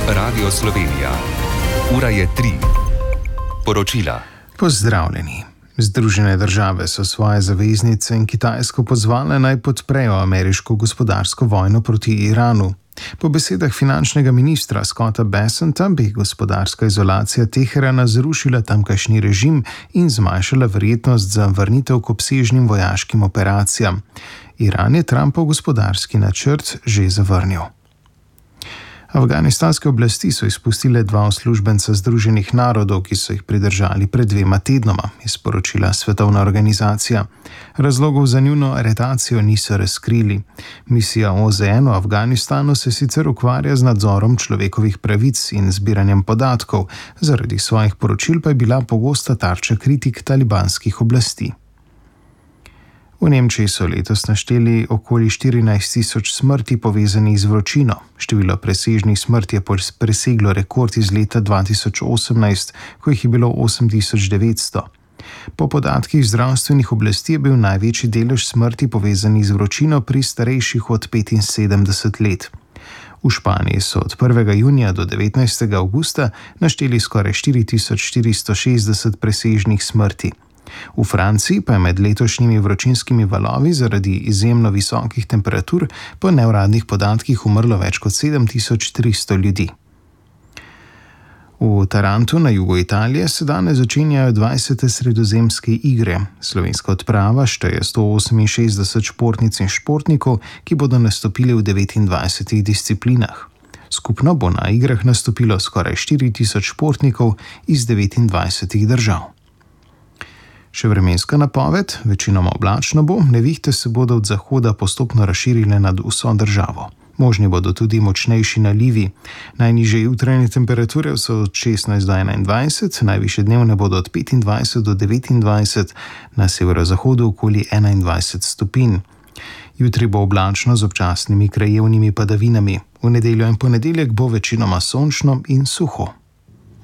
Radio Slovenija. Ura je 3. Poročila. Pozdravljeni. Združene države so svoje zaveznice in Kitajsko pozvale, naj podprejo ameriško gospodarsko vojno proti Iranu. Po besedah finančnega ministra Scotta Bessenta bi gospodarska izolacija Teherana zrušila tamkajšnji režim in zmanjšala verjetnost za vrnitev k obsežnim vojaškim operacijam. Iran je Trumpov gospodarski načrt že zavrnil. Afganistanske oblasti so izpustile 2 uslužbenca Združenih narodov, ki so jih pridržali pred 2 tednoma, je sporočila Svetovna organizacija. Razlogov za njuno aretacijo niso razkrili. Misija OZN v Afganistanu se sicer ukvarja z nadzorom človekovih pravic in zbiranjem podatkov, zaradi svojih poročil pa je bila pogosta tarča kritik talibanskih oblasti. V Nemčiji so letos našteli okoli 14.000 smrti povezanih z vročino. Število presežnih smrti je preseglo rekord iz leta 2018, ko jih je bilo 8.900. Po podatkih zdravstvenih oblasti je bil največji delež smrti povezanih z vročino pri starejših od 75 let. V Španiji so od 1. junija do 19. avgusta našteli skoraj 4.460 presežnih smrti. V Franciji pa je med letošnjimi vročinskimi valovi zaradi izjemno visokih temperatur po neuradnih podatkih umrlo več kot 7.300 ljudi. V Tarantu na jugu Italije se danes začenjajo 20. sredozemske igre. Slovenska odprava šteje 168 športnic in športnikov, ki bodo nastopili v 29 disciplinah. Skupno bo na igrah nastopilo skoraj 4.000 športnikov iz 29 držav. Še vremenska napoved, večinoma oblačno bo, nevihte se bodo od zahoda postopno razširile nad vso državo. Možni bodo tudi močnejši nalivi. Najnižje jutranje temperature so od 16 do 21, najvišje dnevne bodo od 25 do 29, na severozahodu okoli 21 stopinj. Jutri bo oblačno z občasnimi krajevnimi padavinami. V nedeljo in ponedeljek bo večinoma sončno in suho.